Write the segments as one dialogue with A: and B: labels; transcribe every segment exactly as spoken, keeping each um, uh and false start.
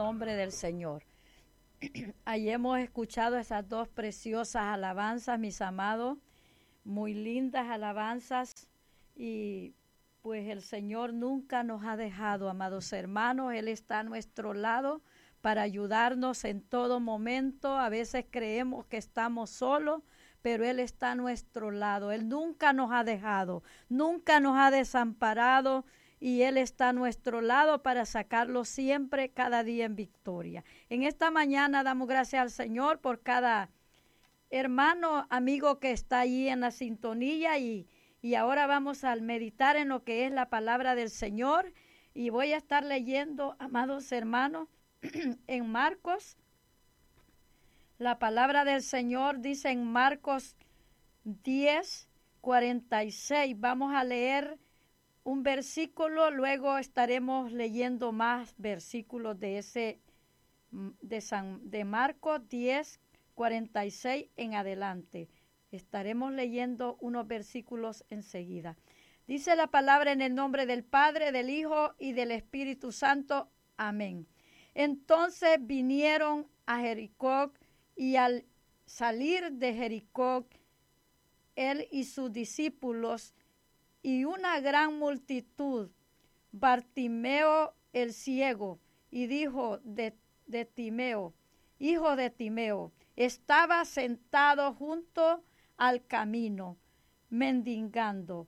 A: nombre del Señor. Ahí hemos escuchado esas dos preciosas alabanzas, mis amados, muy lindas alabanzas, y pues el Señor nunca nos ha dejado, amados hermanos. Él está a nuestro lado para ayudarnos en todo momento. A veces creemos que estamos solos, pero Él está a nuestro lado. Él nunca nos ha dejado, nunca nos ha desamparado, y Él está a nuestro lado para sacarlo siempre, cada día en victoria. En esta mañana damos gracias al Señor por cada hermano, amigo que está allí en la sintonía, y, y ahora vamos a meditar en lo que es la palabra del Señor, y voy a estar leyendo, amados hermanos, en Marcos. La palabra del Señor dice en Marcos diez, cuarenta y seis. Vamos a leer un versículo, luego estaremos leyendo más versículos de ese de San de Marcos diez, cuarenta y seis en adelante. Estaremos leyendo unos versículos enseguida. Dice la palabra: en el nombre del Padre, del Hijo y del Espíritu Santo. Amén. Entonces vinieron a Jericó, y al salir de Jericó, él y sus discípulos y una gran multitud, Bartimeo el ciego, y dijo de, de Timeo, hijo de Timeo, estaba sentado junto al camino, mendigando.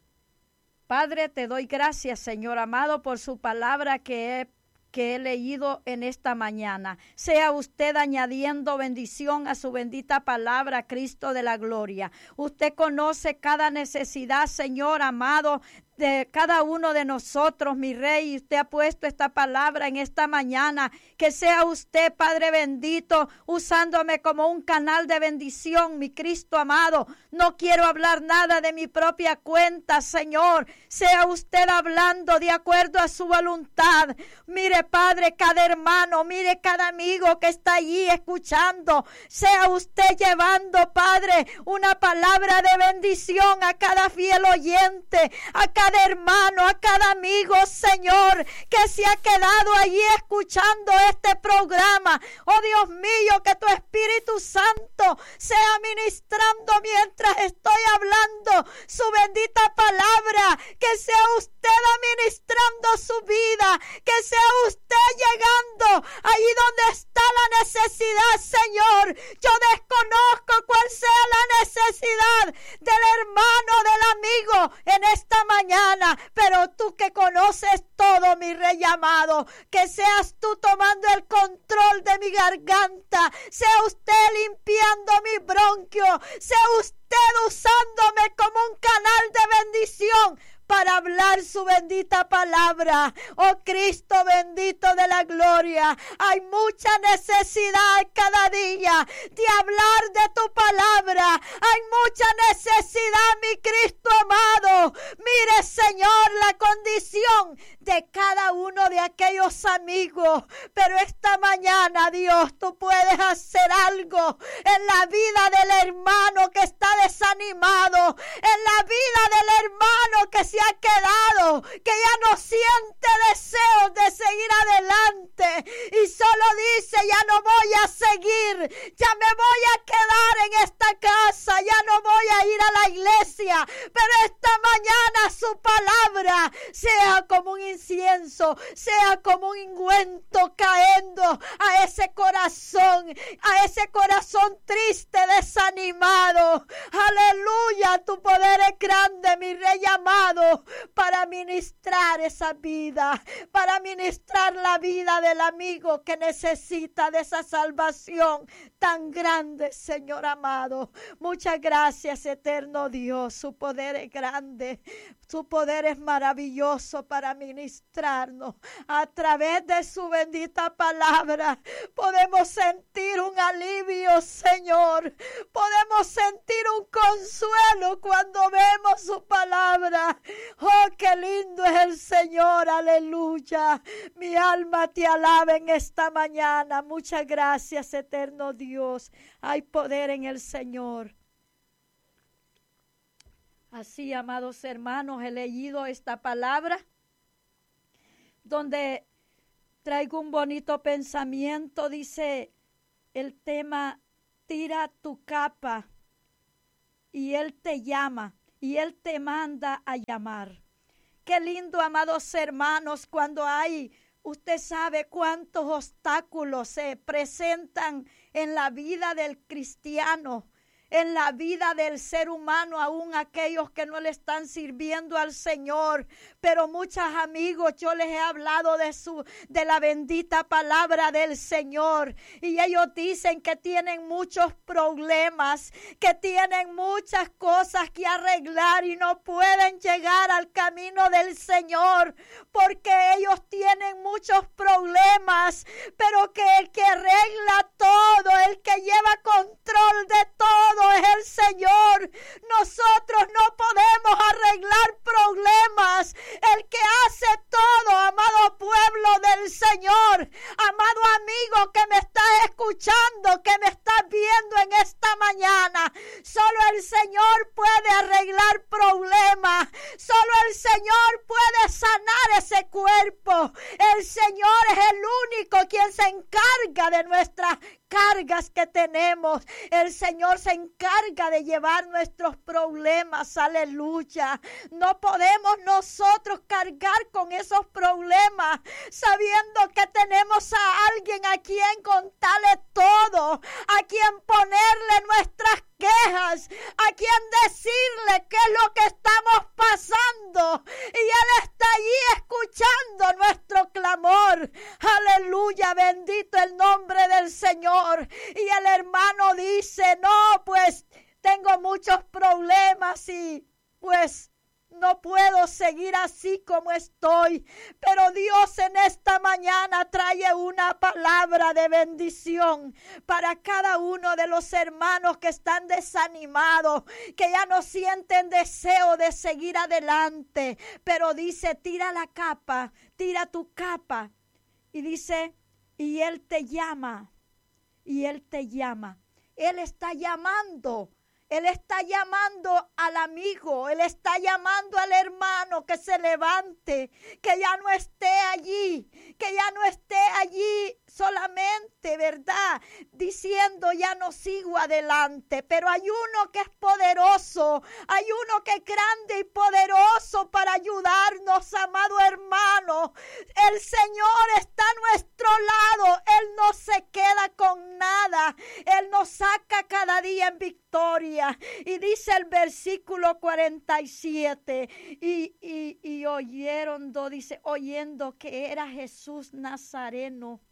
A: Padre, te doy gracias, Señor amado, por su palabra que he que he leído en esta mañana. Sea usted añadiendo bendición a su bendita palabra, Cristo de la gloria. Usted conoce cada necesidad, Señor amado, de cada uno de nosotros, mi Rey, y usted ha puesto esta palabra en esta mañana. Que sea usted, Padre bendito, usándome como un canal de bendición, mi Cristo amado. No quiero hablar nada de mi propia cuenta, Señor. Sea usted hablando de acuerdo a su voluntad. Mire, Padre, cada hermano, mire cada amigo que está allí escuchando. Sea usted llevando, Padre, una palabra de bendición a cada fiel oyente, a cada hermano, a cada amigo, Señor, que se ha quedado allí escuchando este programa. Oh Dios mío, que tu Espíritu Santo sea ministrando mientras estoy hablando su bendita palabra. Que sea usted administrando su vida, que sea usted llegando ahí donde está la necesidad, Señor. Yo desconozco cuál sea la necesidad del hermano, del amigo en esta mañana, pero tú que conoces todo, mi Rey amado, que seas tú tomando el control de mi garganta, sea usted limpiando mi bronquio, sea usted usándome como un canal de bendición para hablar su bendita palabra. Oh Cristo bendito de la gloria, hay mucha necesidad cada día de hablar de tu palabra. Hay mucha necesidad, mi Cristo amado. Mire, Señor, la condición de cada uno de aquellos amigos, pero esta mañana, Dios, tú puedes hacer algo en la vida del hermano que está desanimado, en la vida del hermano que se ha quedado, que ya no siente deseos de seguir adelante y solo dice: ya no voy a seguir, ya me voy a quedar en esta casa, ya no voy a ir a la iglesia. Pero esta mañana su palabra sea como un incienso, sea como un ungüento cayendo a ese corazón, a ese corazón triste, desanimado. Aleluya, tu poder es grande, mi Rey amado, para ministrar esa vida, para ministrar la vida del amigo que necesita de esa salvación tan grande, Señor amado. Muchas gracias, eterno Dios. Su poder es grande, su poder es maravilloso para ministrarnos. A través de su bendita palabra podemos sentir un alivio, Señor. Podemos sentir un consuelo cuando vemos su palabra. Oh, qué lindo es el Señor, aleluya. Mi alma te alaba en esta mañana. Muchas gracias, eterno Dios. Hay poder en el Señor. Así, amados hermanos, he leído esta palabra donde traigo un bonito pensamiento. Dice el tema, tira tu capa y Él te llama y Él te manda a llamar. Qué lindo, amados hermanos, cuando hay, usted sabe cuántos obstáculos se presentan en la vida del cristiano, en la vida del ser humano, aún aquellos que no le están sirviendo al Señor. Pero muchos amigos, yo les he hablado de su, de la bendita palabra del Señor, y ellos dicen que tienen muchos problemas, que tienen muchas cosas que arreglar y no pueden llegar al camino del Señor, porque ellos tienen muchos problemas, pero que el que arregla todo, el que lleva control de todo, es el Señor. Nosotros no podemos arreglar problemas. El que hace todo, amado pueblo del Señor, amado amigo que me estás escuchando, que me estás viendo en esta mañana, solo el Señor puede arreglar problemas. Solo el Señor puede sanar ese cuerpo. El Señor es el único quien se encarga de nuestras cargas que tenemos. El Señor se encarga de llevar nuestros problemas, aleluya. No podemos nosotros cargar con esos problemas sabiendo que tenemos a alguien a quien contarle todo, a quien ponerle nuestras quejas, a quien decirle qué es lo que estamos pasando, y Él está allí escuchando nuestro clamor. Aleluya, bendito el nombre del Señor. Y el hermano dice, no, pues tengo muchos problemas y pues no puedo seguir así como estoy. Pero Dios en esta mañana trae una palabra de bendición para cada uno de los hermanos que están desanimados, que ya no sienten deseo de seguir adelante. Pero dice, tira la capa, tira tu capa. Y dice, y Él te llama, y Él te llama. Él está llamando. Él está llamando al amigo, Él está llamando al hermano que se levante, que ya no esté allí, que ya no esté allí solamente, ¿verdad? Diciendo ya no sigo adelante, pero hay uno que es poderoso, hay uno que es grande y poderoso para ayudarnos, amado hermano. El Señor está a nuestro lado, Él no se queda con nada, Él nos saca cada día en victoria. Y dice el versículo cuarenta y siete, y, y, y oyeron, dice, oyendo que era Jesús Nazareno,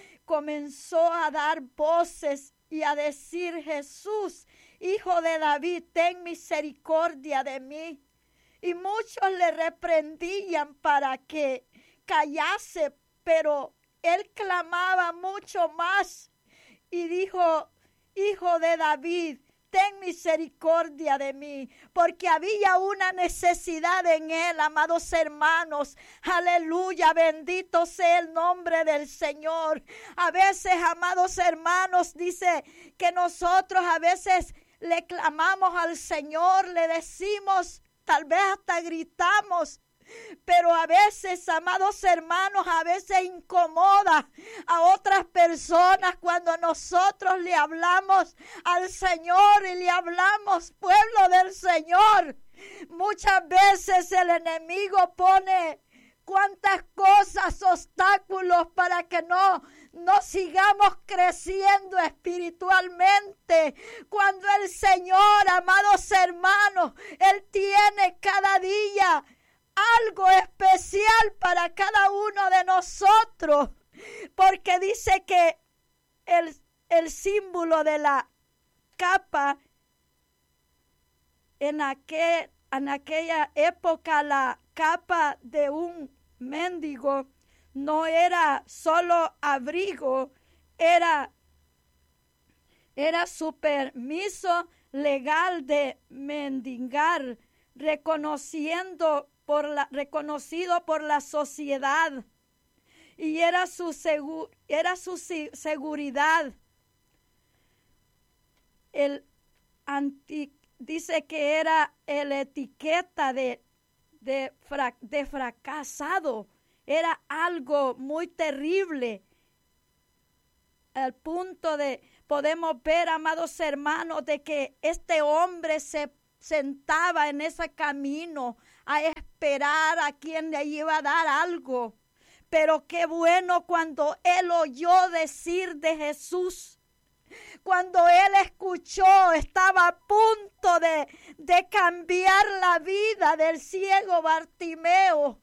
A: comenzó a dar voces y a decir, Jesús, hijo de David, ten misericordia de mí. Y muchos le reprendían para que callase, pero él clamaba mucho más y dijo, hijo de David, ten misericordia de mí, porque había una necesidad en él, amados hermanos. Aleluya, bendito sea el nombre del Señor. A veces, amados hermanos, dice que nosotros a veces le clamamos al Señor, le decimos, tal vez hasta gritamos. Pero a veces, amados hermanos, a veces incomoda a otras personas cuando nosotros le hablamos al Señor y le hablamos, pueblo del Señor. Muchas veces el enemigo pone cuantas cosas, obstáculos para que no, no sigamos creciendo espiritualmente. Cuando el Señor, amados hermanos, Él tiene cada día algo especial para cada uno de nosotros, porque dice que el, el símbolo de la capa en, aquel, en aquella época, la capa de un mendigo no era solo abrigo, era, era su permiso legal de mendigar, reconociendo Por la, reconocido por la sociedad, y era su, segu, era su seguridad. El anti, dice que era la etiqueta de, de, fra, de fracasado, era algo muy terrible. Al punto de, podemos ver, amados hermanos, de que este hombre se sentaba en ese camino a esperar a quien le iba a dar algo. Pero qué bueno cuando él oyó decir de Jesús. Cuando él escuchó, estaba a punto de, de cambiar la vida del ciego Bartimeo.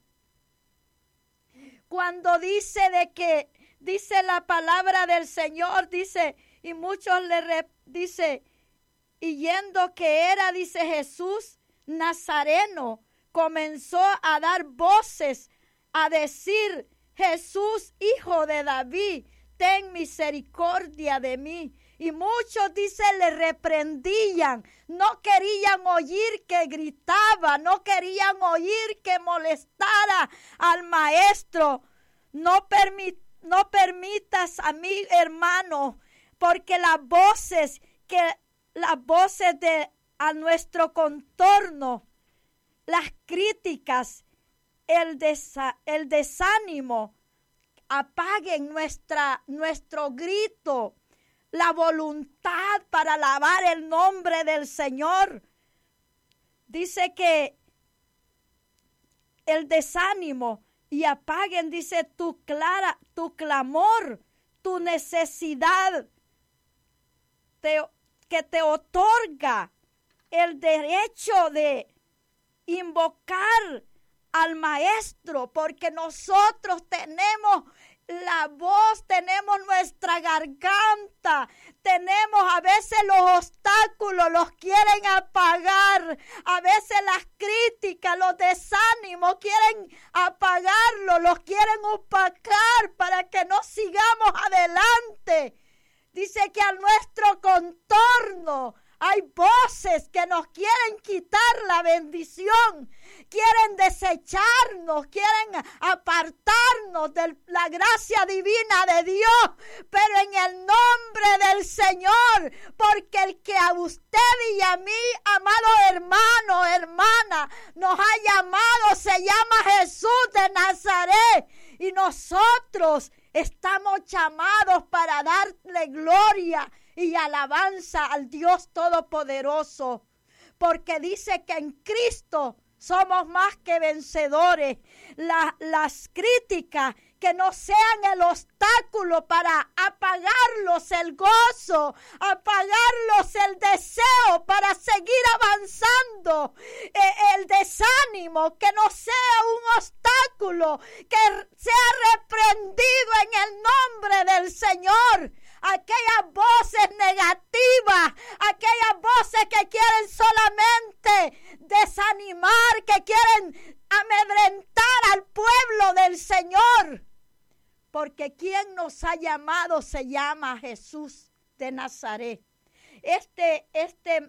A: Cuando dice de que, dice la palabra del Señor, dice, y muchos le re, dice, y yendo que era, dice Jesús Nazareno, comenzó a dar voces, a decir, Jesús, hijo de David, ten misericordia de mí. Y muchos, dice, le reprendían, no querían oír que gritaba, no querían oír que molestara al maestro. No, permit, no permitas a mí, hermano, porque las voces que las voces de a nuestro contorno, las críticas, el, desa, el desánimo, apaguen nuestra, nuestro grito, la voluntad para alabar el nombre del Señor. Dice que el desánimo y apaguen, dice, tu clara, tu clamor, tu necesidad te, que te otorga el derecho de invocar al Maestro, porque nosotros tenemos la voz, tenemos nuestra garganta, tenemos a veces los obstáculos, los quieren apagar, a veces las críticas, los desánimos quieren apagarlo, los quieren opacar para que no sigamos adelante. Dice que a nuestro contorno hay voces que nos quieren quitar la bendición, quieren desecharnos, quieren apartarnos de la gracia divina de Dios, pero en el nombre del Señor, porque el que a usted y a mí, amado hermano, hermana, nos ha llamado, se llama Jesús de Nazaret, y nosotros estamos llamados para darle gloria y alabanza al Dios Todopoderoso, porque dice que en Cristo somos más que vencedores. La, las críticas que no sean el obstáculo para apagarlos el gozo, apagarlos el deseo para seguir avanzando, eh, el desánimo, que no sea un obstáculo, que sea reprendido en el nombre del Señor. Aquellas voces negativas, aquellas voces que quieren solamente desanimar, que quieren amedrentar al pueblo del Señor. Porque quien nos ha llamado se llama Jesús de Nazaret. Este, este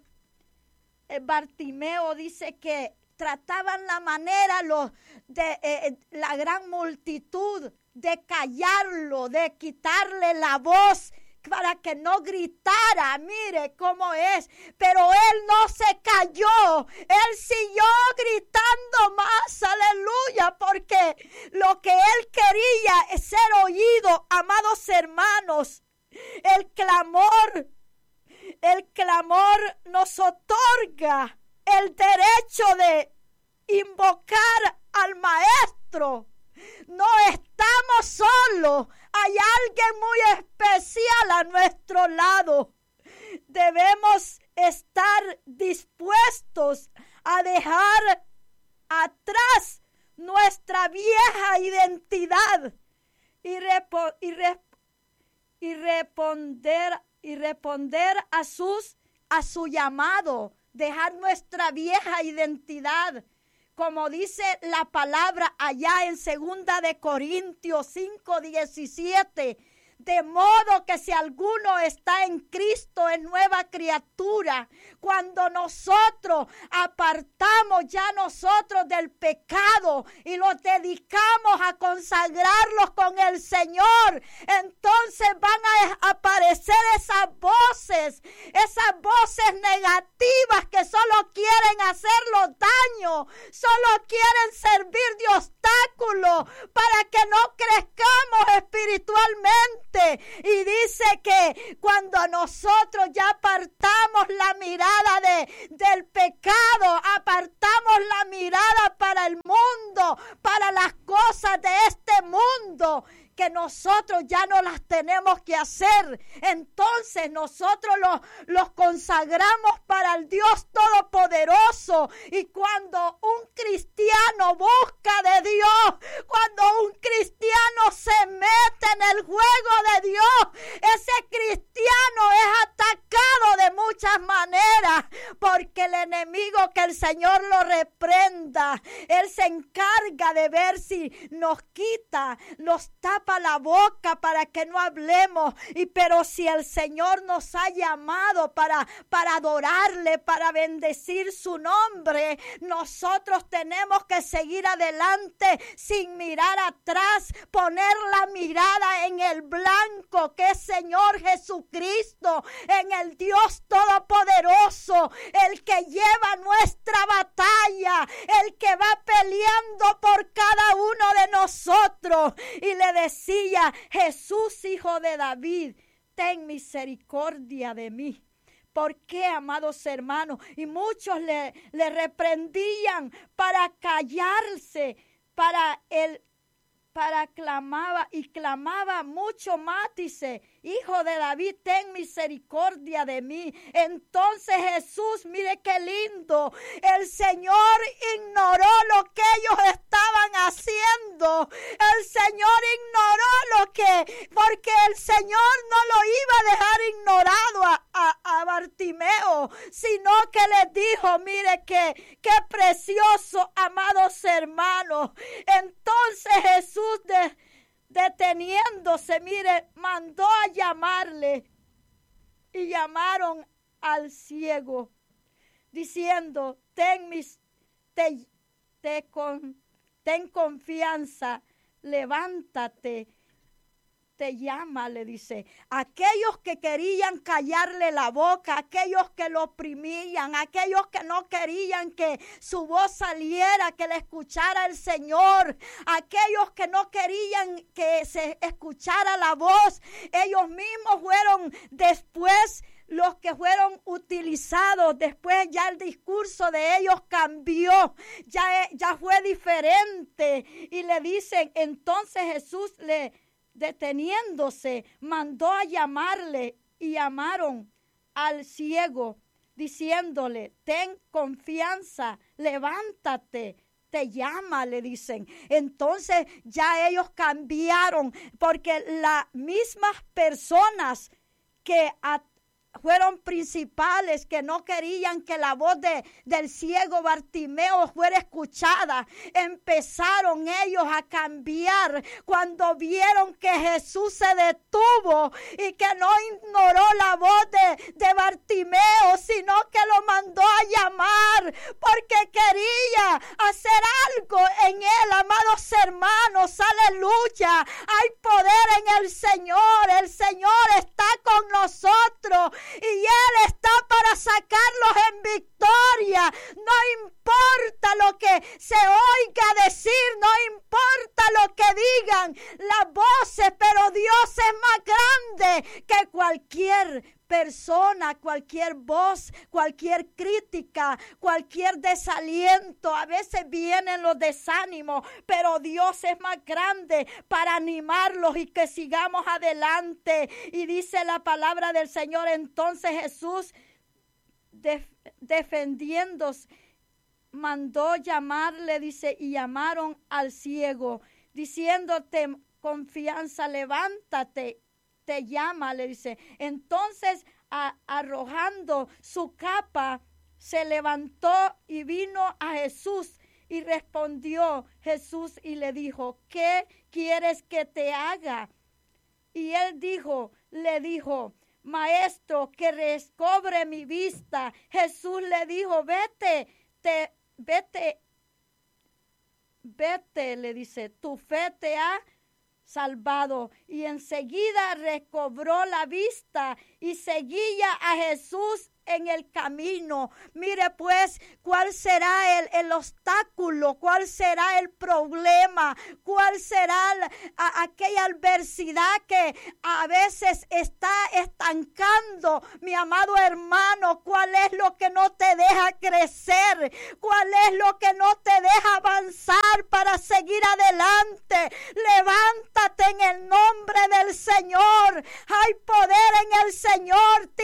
A: eh, Bartimeo dice que trataban la manera los, de eh, la gran multitud de callarlo, de quitarle la voz para que no gritara. Mire cómo es, pero él no se cayó, él siguió gritando más, aleluya, porque lo que él quería es ser oído, amados hermanos. El clamor, el clamor nos otorga el derecho de invocar al Maestro. No estamos solos, hay alguien muy especial a nuestro lado. Debemos estar dispuestos a dejar atrás nuestra vieja identidad y, repo, y, re, y responder y responder a sus a su llamado, dejar nuestra vieja identidad. Como dice la palabra allá en segunda de Corintios cinco diecisiete, De modo que si alguno está en Cristo es nueva criatura. Cuando nosotros apartamos ya nosotros del pecado y los dedicamos a consagrarlos con el Señor, entonces van a aparecer esas voces, esas voces negativas que solo quieren hacernos daño, solo quieren servir de obstáculo para que no crezcamos espiritualmente. Y dice que cuando nosotros ya apartamos la mirada de, del pecado, apartamos la mirada para el mundo, para las cosas de este mundo, que nosotros ya no las tenemos que hacer. Entonces nosotros los, los consagramos para el Dios Todopoderoso. Y cuando un cristiano busca de Dios, cuando un cristiano se mete en el juego de Dios, ese cristiano es atacado de muchas maneras, porque el enemigo, que el Señor lo reprenda, él se encarga de ver si nos quita, nos tapa la boca para que no hablemos. Y pero si el Señor nos ha llamado para, para adorarle, para bendecir su nombre, nosotros tenemos que seguir adelante sin mirar atrás, poner la mirada en el blanco, que es Señor Jesucristo, en el Dios Todopoderoso, el que lleva nuestra batalla, el que va peleando por cada uno de nosotros. Y le decía: Jesús, hijo de David, ten misericordia de mí. ¿Por qué, amados hermanos? Y muchos le, le reprendían para callarse, para el para clamaba y clamaba mucho más, dice: Hijo de David, ten misericordia de mí. Entonces Jesús, mire qué lindo, el Señor ignoró lo que ellos estaban haciendo. El Señor ignoró lo que, porque el Señor no lo iba a dejar ignorado a, a, a Bartimeo, sino que les dijo: mire qué, qué precioso, amados hermanos. Entonces Jesús, De, deteniéndose, mire, mandó a llamarle, y llamaron al ciego, diciendo: ten, mis, te, te con, ten confianza, levántate, te llama, le dice. Aquellos que querían callarle la boca, aquellos que lo oprimían, aquellos que no querían que su voz saliera, que le escuchara el Señor, aquellos que no querían que se escuchara la voz, ellos mismos fueron después los que fueron utilizados. Después ya el discurso de ellos cambió, ya, ya fue diferente. Y le dicen, entonces Jesús, le deteniéndose, mandó a llamarle, y llamaron al ciego, diciéndole: ten confianza, levántate, te llama, le dicen. Entonces ya ellos cambiaron, porque las mismas personas que a fueron principales, que no querían que la voz de, del ciego Bartimeo fuera escuchada, empezaron ellos a cambiar cuando vieron que Jesús se detuvo y que no ignoró la voz de, de Bartimeo, sino que lo mandó a llamar, porque quería hacer algo en él. Amados hermanos, aleluya, hay poder en el Señor. El Señor está con nosotros y Él está para sacarlos en victoria. No importa lo que se oiga decir, no importa lo que digan las voces, pero Dios es más grande que cualquier persona, cualquier voz, cualquier crítica, cualquier desaliento. A veces vienen los desánimos, pero Dios es más grande para animarlos y que sigamos adelante. Y dice la palabra del Señor: entonces Jesús, def- defendiéndose, mandó llamarle, dice, y llamaron al ciego, diciéndote: confianza, levántate, te llama, le dice. Entonces, a, arrojando su capa, se levantó y vino a Jesús, y respondió Jesús y le dijo: ¿qué quieres que te haga? Y él dijo, le dijo, maestro, que recobre mi vista. Jesús le dijo, vete, te, vete, vete, le dice, tu fe te ha salvado. Y enseguida recobró la vista y seguía a Jesús en el camino. Mire pues, ¿cuál será el, el obstáculo? ¿Cuál será el problema? ¿Cuál será la, a, aquella adversidad que a veces está estancando, mi amado hermano? ¿Cuál es lo que no te deja crecer? ¿Cuál es lo que no te deja avanzar para seguir adelante? Levántate en el nombre del Señor. Hay poder en el Señor.